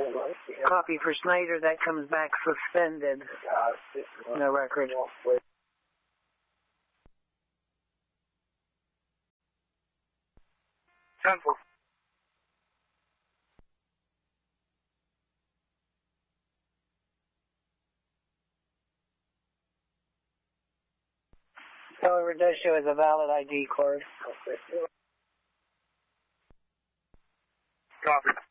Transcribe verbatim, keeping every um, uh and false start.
Copy for Snyder, that comes back suspended. No record. Temple. However, it does show as a valid I D card. Copy.